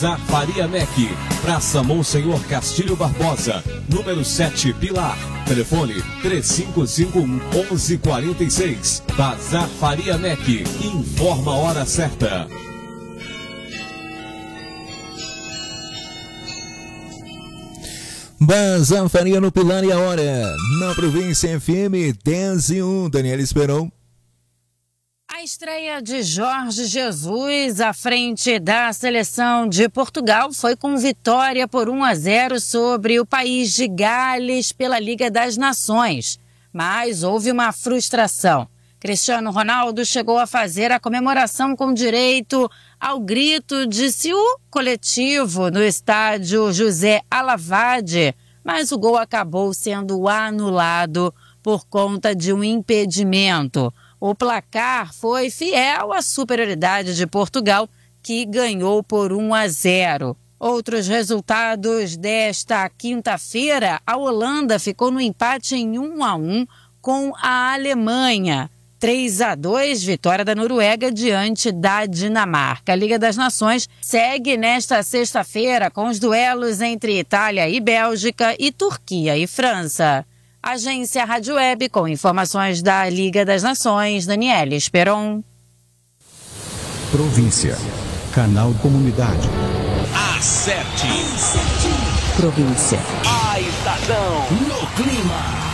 Faria Mec, Praça Monsenhor Castilho Barbosa, número 7, Pilar. Telefone 3551-1146. Bazar Faria Mec, informa a hora certa. Bazar Faria no Pilar e a hora. Na Província FM 10:01. Daniela Esperon. A estreia de Jorge Jesus à frente da seleção de Portugal foi com vitória por 1-0 sobre o país de Gales pela Liga das Nações. Mas houve uma frustração. Cristiano Ronaldo chegou a fazer a comemoração com direito ao grito de Siú coletivo no estádio José Alavade, mas o gol acabou sendo anulado por conta de um impedimento. O placar foi fiel à superioridade de Portugal, que ganhou por 1-0. Outros resultados desta quinta-feira: a Holanda ficou no empate em 1-1 com a Alemanha. 3-2, vitória da Noruega diante da Dinamarca. A Liga das Nações segue nesta sexta-feira com os duelos entre Itália e Bélgica e Turquia e França. Agência Rádio Web, com informações da Liga das Nações, Daniela Esperon. Província. Canal Comunidade. Acerte. Província. A Estadão. No clima.